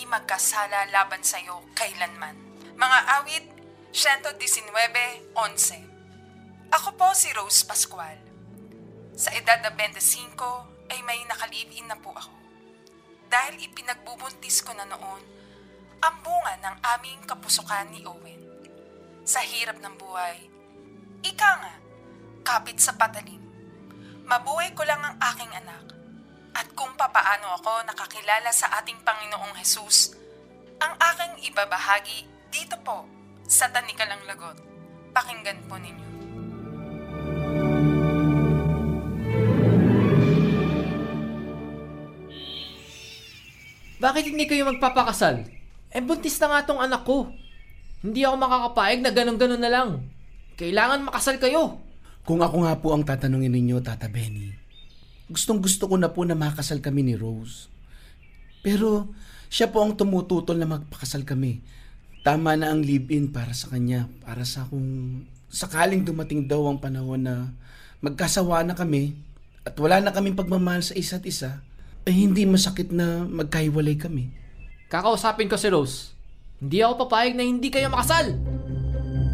magkasala laban sa iyo kailanman. Mga awit 119:11. Ako po si Rose Pascual. Sa edad na 25 ay may nakalibin na po ako. Dahil ipinagbubuntis ko na noon ang bunga ng aming kapusukan ni Owen. Sa hirap ng buhay, ika nga, kapit sa patalim. Mabuhay ko lang ang aking anak. At kung papaano ako nakakilala sa ating Panginoong Hesus, ang aking ibabahagi dito po sa Tanikalang Lagot. Pakinggan po ninyo. Bakit hindi kayo magpapakasal? Buntis na nga tong anak ko. Hindi ako makakapayag na ganun-ganun na lang. Kailangan makasal kayo. Kung ako nga po ang tatanungin ninyo, Tata Benny, gustong-gusto ko na po na makasal kami ni Rose. Pero siya po ang tumututol na magpakasal kami. Tama na ang live-in para sa kanya, para sa kung sakaling dumating daw ang panahon na magkasawa na kami at wala na kaming pagmamahal sa isa't isa, ay hindi masakit na magkahiwalay kami. Kakausapin ko si Rose. Hindi ako papayag na hindi kayo makasal.